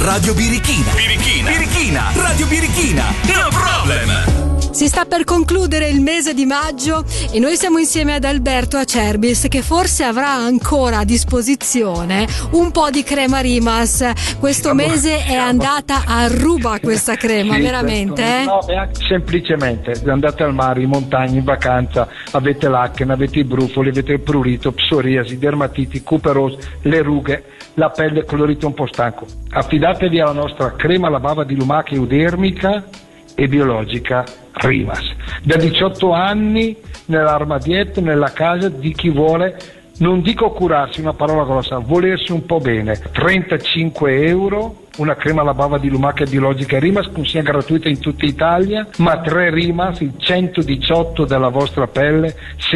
Radio Birichina. Radio Birichina. No problem. Si sta per concludere il mese di maggio e noi siamo insieme ad Alberto Acerbis, che forse avrà ancora a disposizione un po' di crema Rimas. Questo mese è andata a ruba questa crema, veramente? No, semplicemente andate al mare, in montagna, in vacanza, avete l'acne, avete i brufoli, avete il prurito, psoriasi, dermatiti, cuperose, le rughe, la pelle colorita un po' stanco. Affidatevi alla nostra crema alla bava di lumaca eudermica e biologica Rimas. Da 18 anni nell'armadietto, nella casa di chi vuole, non dico curarsi, una parola grossa, volersi un po' bene. 35 euro, una crema alla bava di lumaca biologica Rimas, consegna gratuita in tutta Italia, ma 3 Rimas, il 118 della vostra pelle,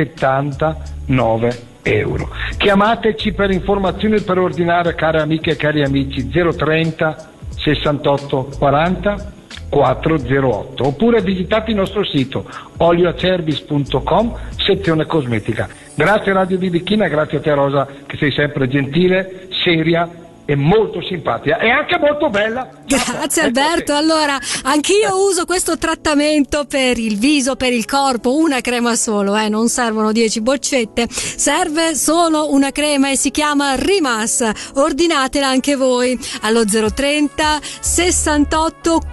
79 euro. Chiamateci per informazioni e per ordinare, care amiche e cari amici, 030 68 40 408, oppure visitate il nostro sito olioacerbis.com, sezione cosmetica. Grazie Radio Birichina, grazie a te Rosa, che sei sempre gentile, seria e molto simpatica e anche molto bella. Grazie Alberto. Allora, anch'io uso questo trattamento per il viso, per il corpo, una crema solo, non servono 10 boccette, serve solo una crema e si chiama Rimas. Ordinatela anche voi allo 030 68